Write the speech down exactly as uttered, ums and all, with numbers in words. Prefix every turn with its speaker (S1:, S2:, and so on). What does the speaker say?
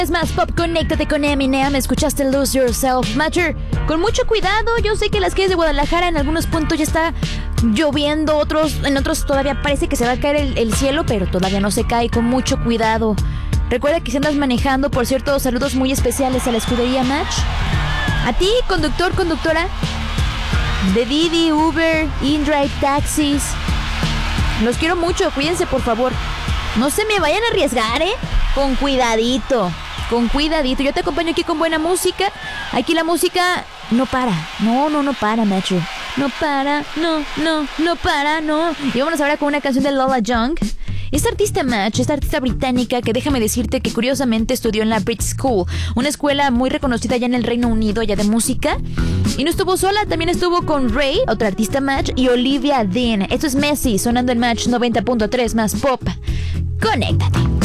S1: Es más pop, conéctate con Eminem. Escuchaste Lose Yourself. Matcher, con mucho cuidado. Yo sé que las calles de Guadalajara en algunos puntos ya está lloviendo, otros, en otros todavía parece que se va a caer el, el cielo, pero todavía no se cae. Con mucho cuidado. Recuerda que si andas manejando, por cierto, saludos muy especiales a la escudería Match. A ti, conductor, conductora de Didi, Uber, InDrive, taxis. Los quiero mucho, cuídense por favor. No se me vayan a arriesgar, ¿eh? Con cuidadito, con cuidadito. Yo te acompaño aquí con buena música. Aquí la música no para. No, no, no para, Matthew. No para, no, no, no para, no. Y vámonos ahora con una canción de Lola Young. Esta artista Match, esta artista británica que déjame decirte que curiosamente estudió en la Brit School, una escuela muy reconocida allá en el Reino Unido, allá de música. Y no estuvo sola, también estuvo con Ray, otra artista Match, y Olivia Dean. Esto es Messi, sonando en Match noventa punto tres más pop. Conéctate.